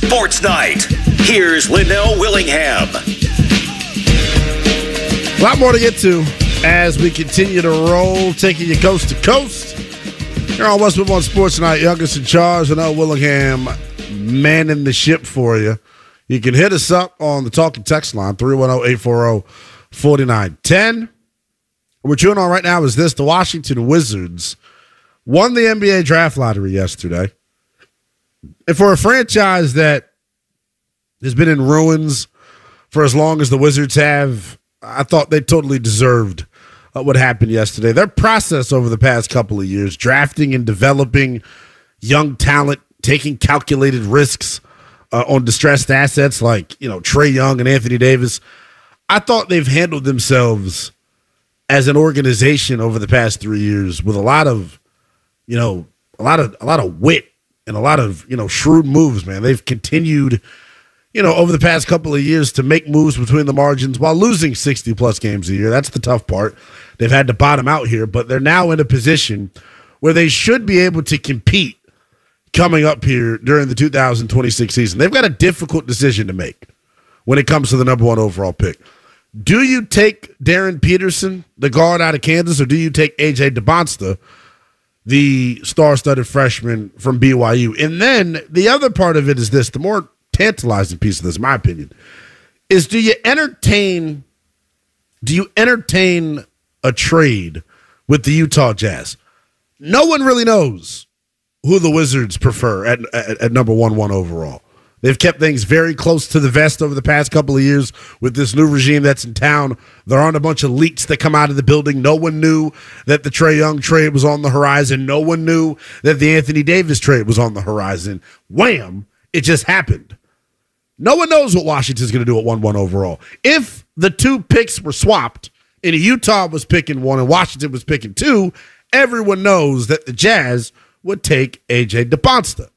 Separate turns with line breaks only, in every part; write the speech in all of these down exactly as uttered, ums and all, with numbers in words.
Sports Night. Here's Linnell Willingham.
A lot more to get to as we continue to roll, taking you coast to coast. Here on West One Sports Night, youngest in charge, Linnell Willingham, manning the ship for you. You can hit us up on the talking text line, three one zero, eight four zero, four nine one zero. What we're chewing on right now is this: the Washington Wizards won the N B A draft lottery yesterday. And for a franchise that has been in ruins for as long as the Wizards have, I thought they totally deserved uh, what happened yesterday. Their process over the past couple of years, drafting and developing young talent, taking calculated risks uh, on distressed assets like, you know, Trae Young and Anthony Davis, I thought they've handled themselves as an organization over the past three years with a lot of, you know, a lot of a lot of wit and a lot of, you know, shrewd moves, man. They've continued, you know, over the past couple of years to make moves between the margins while losing sixty-plus games a year. That's the tough part. They've had to bottom out here, but they're now in a position where they should be able to compete coming up here during the two thousand twenty-six season. They've got a difficult decision to make when it comes to the number one overall pick. Do you take Darren Peterson, the guard out of Kansas, or do you take A J DeBonsta, the star-studded freshman from B Y U? And then the other part of it is this, the more tantalizing piece of this, in my opinion, is do you entertain do you entertain a trade with the Utah Jazz? No one really knows who the Wizards prefer at, at, at number one one overall. They've kept things very close to the vest over the past couple of years with this new regime that's in town. There aren't a bunch of leaks that come out of the building. No one knew that the Trae Young trade was on the horizon. No one knew that the Anthony Davis trade was on the horizon. Wham! It just happened. No one knows what Washington's going to do at one one overall. If the two picks were swapped and Utah was picking one and Washington was picking two, everyone knows that the Jazz would take A J DeBonsta.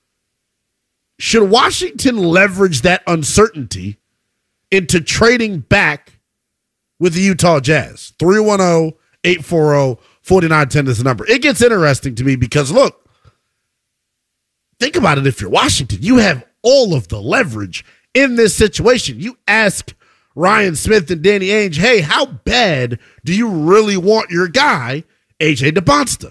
Should Washington leverage that uncertainty into trading back with the Utah Jazz? three one zero, eight four zero, four nine one zero is the number. It gets interesting to me because, look, think about it if you're Washington. You have all of the leverage in this situation. You ask Ryan Smith and Danny Ainge, hey, how bad do you really want your guy, A J DeBonsta?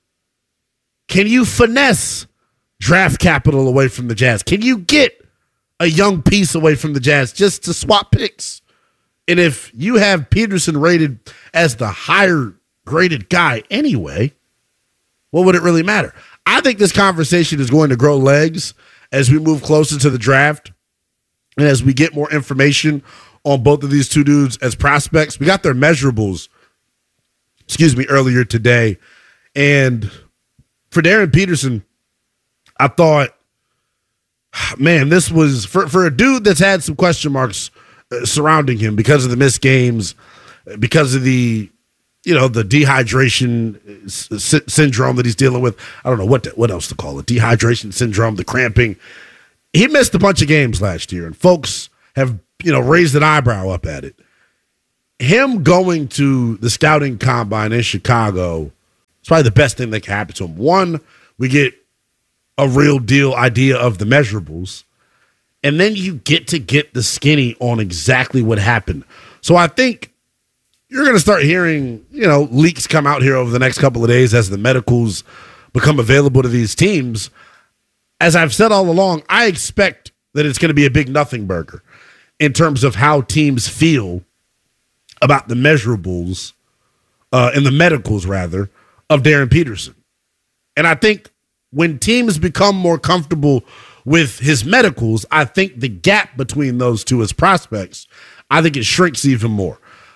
Can you finesse draft capital away from the Jazz? Can you get a young piece away from the Jazz just to swap picks? And if you have Peterson rated as the higher graded guy anyway, what would it really matter? I think this conversation is going to grow legs as we move closer to the draft and as we get more information on both of these two dudes as prospects. We got their measurables, excuse me, earlier today. And for Darren Peterson, I thought, man, this was, for, for a dude that's had some question marks uh, surrounding him because of the missed games, because of the, you know, the dehydration s- syndrome that he's dealing with. I don't know what to, what else to call it. Dehydration syndrome, the cramping. He missed a bunch of games last year, and folks have, you know, raised an eyebrow up at it. Him going to the scouting combine in Chicago is probably the best thing that can happen to him. One, we get a real deal idea of the measurables, and then you get to get the skinny on exactly what happened. So I think you're going to start hearing, you know, leaks come out here over the next couple of days as the medicals become available to these teams. As I've said all along, I expect that it's going to be a big nothing burger in terms of how teams feel about the measurables uh, and the medicals, rather, of Darren Peterson. And I think when teams become more comfortable with his medicals, I think the gap between those two as prospects, I think it shrinks even more.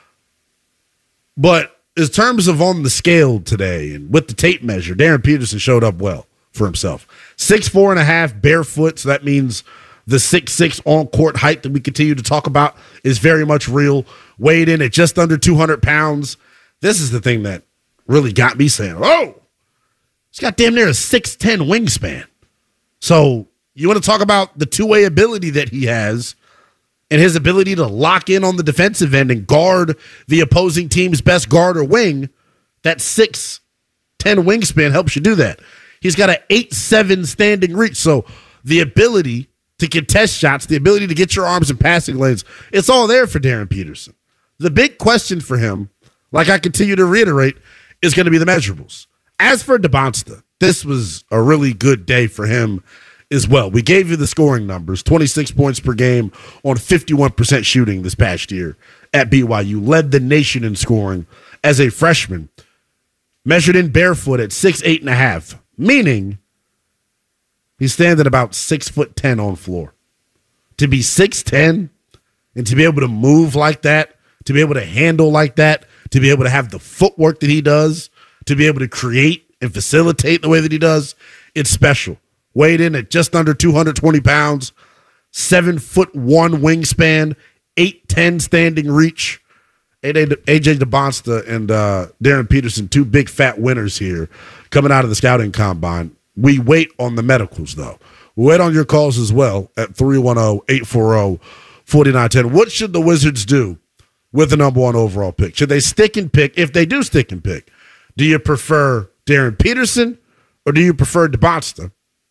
But in terms of on the scale today and with the tape measure, Darren Peterson showed up well for himself. Six, four and a half barefoot, so that means the six six on-court height that we continue to talk about is very much real. Weighed in at just under two hundred pounds. This is the thing that really got me saying, oh, he's got damn near a six ten wingspan. So you want to talk about the two-way ability that he has and his ability to lock in on the defensive end and guard the opposing team's best guard or wing. That six ten wingspan helps you do that. He's got an eight seven standing reach. So the ability to contest shots, the ability to get your arms in passing lanes, it's all there for Darren Peterson. The big question for him, like I continue to reiterate, is going to be the measurables. As for DeBonsta, this was a really good day for him as well. We gave you the scoring numbers, twenty-six points per game on fifty-one percent shooting this past year at B Y U. Led the nation in scoring as a freshman. Measured in barefoot at six eight and a half, meaning he's standing about six foot ten on floor. To be six ten and to be able to move like that, to be able to handle like that, to be able to have the footwork that he does, to be able to create and facilitate the way that he does, it's special. Weighed in at just under two hundred twenty pounds, seven foot one wingspan, eight ten standing reach. A J DeBonsta and uh, Darren Peterson, two big fat winners here coming out of the scouting combine. We wait on the medicals, though. We wait on your calls as well at three one zero, eight four zero, four nine one zero. What should the Wizards do with the number one overall pick? Should they stick and pick? If they do stick and pick, do you prefer Darren Peterson or do you prefer DeBonsta?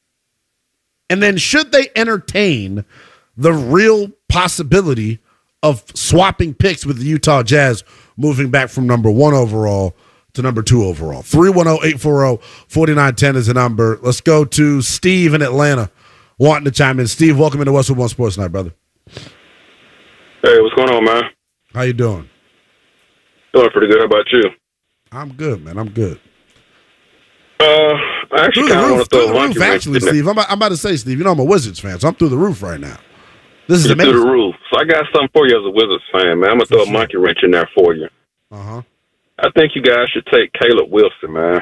And then should they entertain the real possibility of swapping picks with the Utah Jazz, moving back from number one overall to number two overall? three one zero, eight four zero, four nine one zero is the number. Let's go to Steve in Atlanta wanting to chime in. Steve, welcome into Westwood One Sports Night, brother.
Hey, what's going on, man?
How you doing?
Doing pretty good. How about you?
I'm good, man. I'm good.
Uh, I actually kind of want to throw a monkey wrench.
Actually, Steve, I'm about, I'm about to say, Steve, you know I'm a Wizards fan, so I'm through the roof right now. This is
You're
amazing.
through the roof. So I got something for you as a Wizards fan, man. I'm going to throw
For
a monkey wrench in there for you.
Uh-huh.
I think you guys should take Caleb Wilson, man.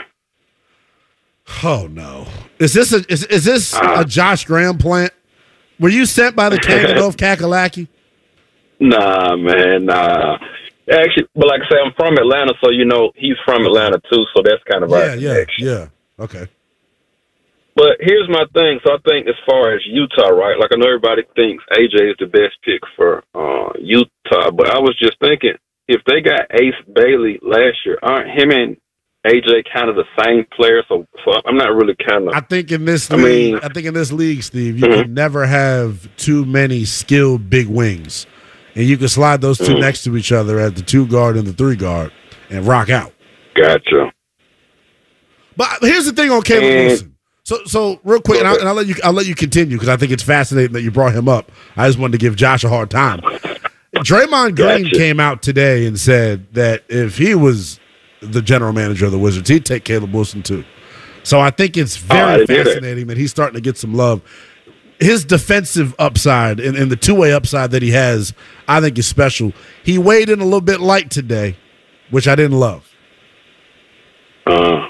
Oh, no. Is this a is, is this
uh,
a Josh Graham plant? Were you sent by the Kangaroo of Kakalaki?
Nah, man, nah. Actually, but like I say, I'm from Atlanta, so, you know, he's from Atlanta, too, so that's kind of
Yeah,
right.
yeah, yeah. Okay.
But here's my thing. So I think as far as Utah, right, like I know everybody thinks A J is the best pick for uh, Utah, but I was just thinking, if they got Ace Bailey last year, aren't him and A J kind of the same player? So, so I'm not really kind of.
I think in this
I
league,
mean,
I think in this league, Steve, you
mm-hmm.
can never have too many skilled big wings, and you can slide those two
mm-hmm.
next to each other at the two guard and the three guard and rock out.
Gotcha.
But here's the thing on Caleb
and,
Wilson. So, so real quick, and I'll, and I'll let you. I'll let you continue because I think it's fascinating that you brought him up. I just wanted to give Josh a hard time. Draymond Green
Gotcha.
came out today and said that if he was the general manager of the Wizards, he'd take Caleb Wilson too. So I think it's very
oh,
fascinating that. that he's starting to get some love. His defensive upside and, and the two-way upside that he has, I think is special. He weighed in a little bit light today, which I didn't love.
Uh,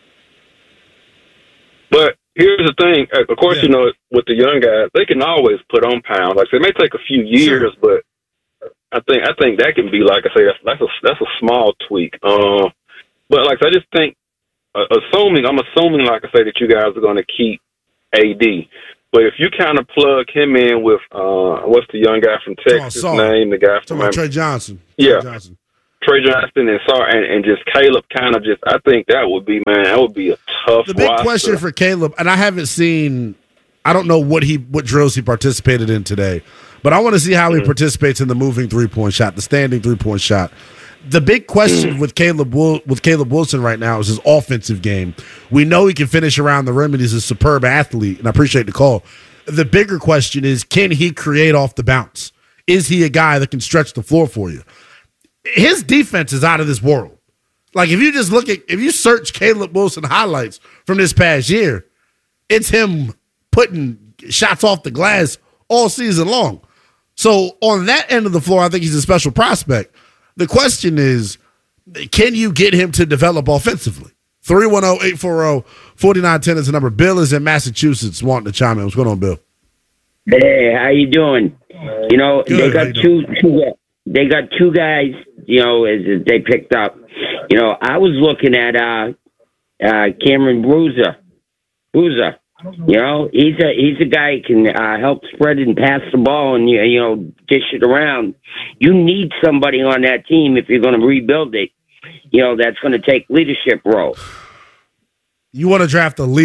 but here's the thing. Of course, yeah. you know, with the young guys, they can always put on pounds. Like, it may take a few years, sure. but I think I think that can be, like I say, that's, that's a that's a small tweak. Uh, but like I just think, uh, assuming I'm assuming, like I say, that you guys are going to keep A D. But if you kind of plug him in with uh, what's the young guy from Texas
oh,
name? The guy from
Trey Johnson.
Yeah,
Trey Johnson.
Trey Johnson and Sar and, and just Caleb kind of just. I think that would be man. That would be a tough.
The big
roster.
question for Caleb, and I haven't seen. I don't know what he what drills he participated in today, but I want to see how mm-hmm. he participates in the moving three point shot, the standing three point shot. The big question mm-hmm. with Caleb with Caleb Wilson right now is his offensive game. We know he can finish around the rim, and he's a superb athlete, and I appreciate the call. The bigger question is, can he create off the bounce? Is he a guy that can stretch the floor for you? His defense is out of this world. Like, if you just look at, if you search Caleb Wilson highlights from this past year, it's him putting shots off the glass all season long. So on that end of the floor, I think he's a special prospect. The question is, can you get him to develop offensively? three one zero, eight four zero, four nine one zero is the number. Bill is in Massachusetts wanting to chime in. What's going on, Bill?
Hey, how you doing? You know,
Good.
they got two, two they got two guys, you know, as, as they picked up. You know, I was looking at uh, uh, Cameron Bruiser. Bruiser. You know, he's a he's a guy who can uh, help spread and pass the ball and, you, you know, dish it around. You need somebody on that team if you're going to rebuild it, you know, that's going to take leadership role.
You want to draft a leader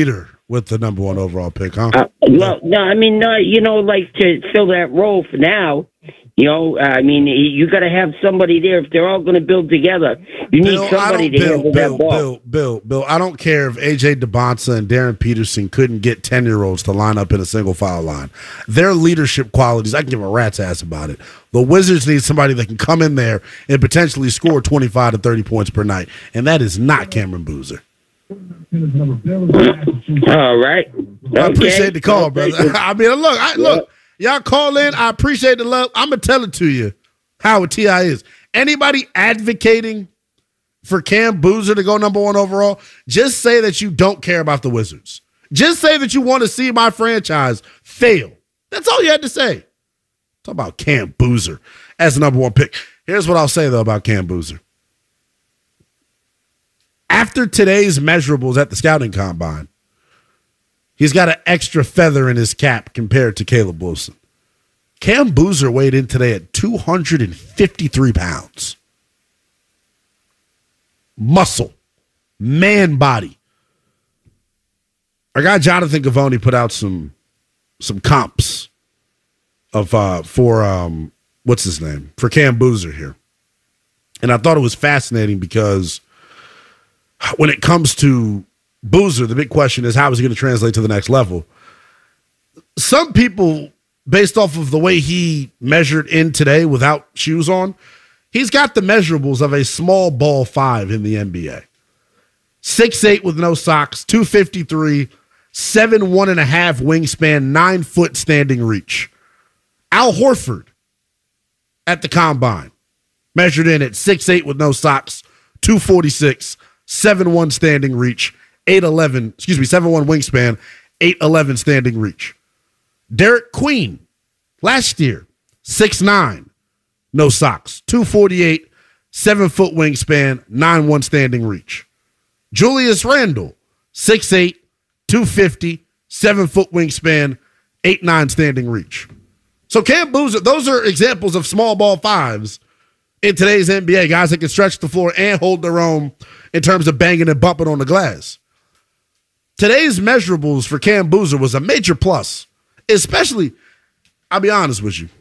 with the number one overall pick, huh?
Uh, well, no, I mean, no, you know, like to fill that role for now. You know, uh, I mean, you got to have somebody there. If they're all going to build together, you
Bill,
need somebody to
Bill,
handle
Bill,
that ball.
Bill, Bill, Bill, I don't care if A J DeBonsa and Darren Peterson couldn't get ten-year-olds to line up in a single foul line. Their leadership qualities, I can give a rat's ass about it. The Wizards need somebody that can come in there and potentially score twenty-five to thirty points per night, and that is not Cameron Boozer.
All right.
I appreciate
Okay.
the call,
Okay.
brother. I mean, look, I, look, y'all call in. I appreciate the love. I'm gonna tell it to you how a T I is. Anybody advocating for Cam Boozer to go number one overall, just say that you don't care about the Wizards. Just say that you want to see my franchise fail. That's all you had to say. Talk about Cam Boozer as the number one pick. Here's what I'll say, though, about Cam Boozer. After today's measurables at the scouting combine, he's got an extra feather in his cap compared to Caleb Wilson. Cam Boozer weighed in today at two hundred fifty-three pounds. Muscle. Man body. Our guy Jonathan Gavoni put out some some comps of uh, for um, what's his name? For Cam Boozer here. And I thought it was fascinating because when it comes to Boozer, the big question is how is he going to translate to the next level? Some people, based off of the way he measured in today without shoes on, he's got the measurables of a small ball five in the N B A. six eight with no socks, two fifty-three, seven one and a half wingspan, nine foot standing reach. Al Horford at the combine measured in at six eight with no socks, two forty-six, seven one standing reach, eight eleven, excuse me, seven one wingspan, eight eleven standing reach. Derek Queen last year, six nine, no socks, two forty-eight, seven foot wingspan, nine one standing reach. Julius Randle, six eight, two fifty, seven foot wingspan, eight nine standing reach. So Cam Boozer, those are examples of small ball fives in today's N B A, guys that can stretch the floor and hold their own in terms of banging and bumping on the glass. Today's measurables for Cam Boozer was a major plus, especially, I'll be honest with you,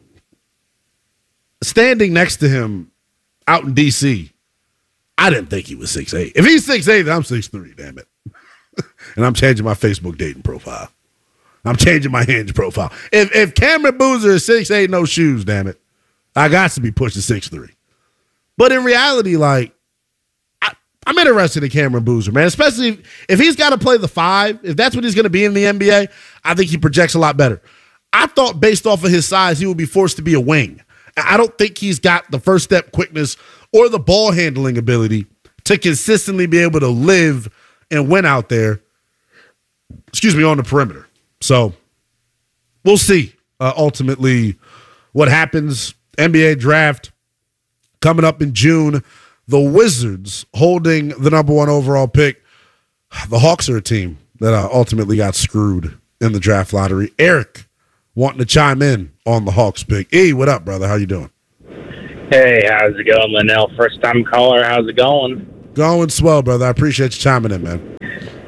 standing next to him out in D C, I didn't think he was six eight. If he's six eight, then I'm six three, damn it. And I'm changing my Facebook dating profile. I'm changing my Hinge profile. If if Cameron Boozer is six eight, no shoes, damn it, I got to be pushing six three. But in reality, like, I, I'm interested in Cameron Boozer, man, especially if, if he's got to play the five. If that's what he's going to be in the N B A, I think he projects a lot better. I thought based off of his size, he would be forced to be a wing. I don't think he's got the first step quickness or the ball handling ability to consistently be able to live and win out there, excuse me, on the perimeter. So we'll see uh, ultimately what happens. N B A draft coming up in June. The Wizards holding the number one overall pick. The Hawks are a team that uh, ultimately got screwed in the draft lottery. Eric wanting to chime in on the Hawks pick. E, what up, brother? How you doing?
Hey, how's it going, Linnell? First time caller. How's it going?
Going swell, brother. I appreciate you chiming in, man.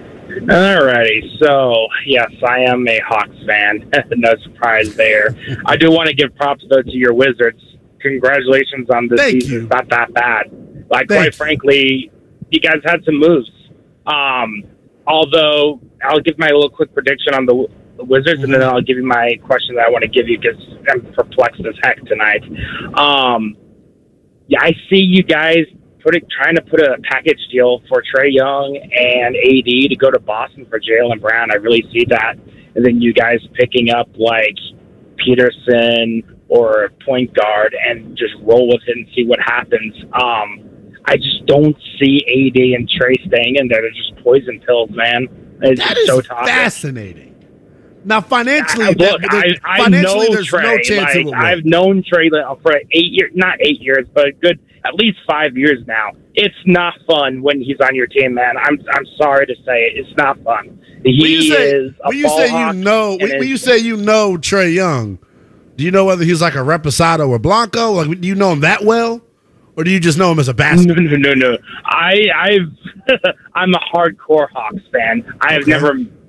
Alrighty, so yes, I am a Hawks fan. No surprise there. I do want to give props though to your Wizards. Congratulations on this
Thank
season.
you.
It's not that bad. Like,
Thank
quite
you.
frankly, you guys had some moves. Um, although I'll give my little quick prediction on the, the Wizards, and then I'll give you my question that I want to give you because I'm perplexed as heck tonight. Um, yeah, I see you guys putting trying to put a package deal for Trae Young and A D to go to Boston for Jaylen Brown. I really see that. And then you guys picking up like Peterson or a point guard and just roll with it and see what happens. Um, I just don't see A D and Trae staying in there. They're just poison pills, man. It's
That
just
is
so toxic.
fascinating. Now, financially,
I, look,
that,
I, I
financially
know
there's
Trae.
no chance
like,
it will work.
I've known Trae for eight years, not eight years, but a good at least five years now. It's not fun when he's on your team, man. I'm I'm sorry to say it. It's not fun. He
when you say,
is a
when you
ball
say
hawk
you know,
and
when, when
is-
you say you know Trae Young, do you know whether he's like a Reposado or Blanco? Like, do you know him that well, or do you just know him as a
No,
bastard?
no, no, no. I, I've, I'm a hardcore Hawks fan. I have
Okay.
never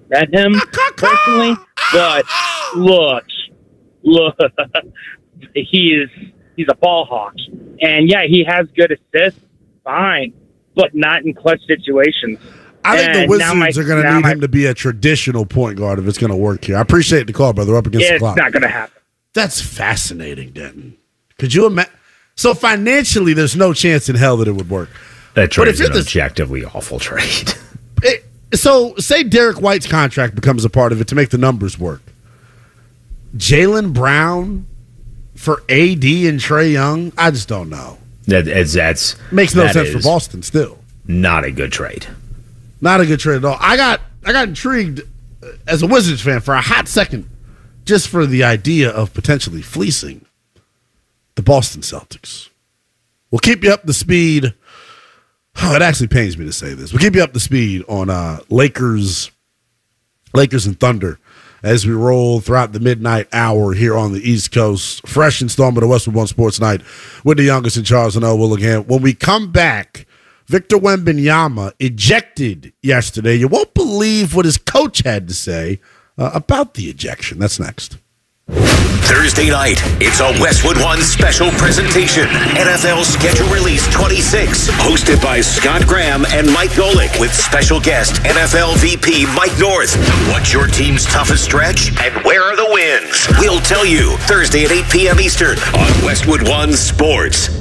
met him personally, but look, look, he is he's a ball hawk, and yeah, he has good assists, fine, but not in clutch situations.
I think
and
the Wizards
my,
are going to need
my,
him to be a traditional point guard if it's going to work here. I appreciate the call, brother. We're up against
yeah,
the clock.
It's not going to happen.
That's fascinating, Denton. Could you imagine? So financially, there's no chance in hell that it would work.
That trade is an
the,
objectively awful trade.
It, so say Derek White's contract becomes a part of it to make the numbers work. Jaylen Brown for A D and Trae Young? I just don't know.
That, that's, that's
Makes no
that
sense for Boston still.
Not a good trade.
Not a good trade at all. I got I got intrigued as a Wizards fan for a hot second just for the idea of potentially fleecing the Boston Celtics. We'll keep you up to speed. Oh, it actually pains me to say this. We'll keep you up to speed on uh, Lakers, Lakers and Thunder as we roll throughout the midnight hour here on the East Coast. Fresh installment of Westwood One Sports Night with the youngest and Charles and Noah Willingham. When we come back, Victor Wembanyama ejected yesterday. You won't believe what his coach had to say uh, about the ejection. That's next.
Thursday night, it's a Westwood One special presentation. N F L Schedule Release twenty-six, hosted by Scott Graham and Mike Golick, with special guest N F L V P Mike North. What's your team's toughest stretch, and where are the wins? We'll tell you Thursday at eight p.m. Eastern on Westwood One Sports.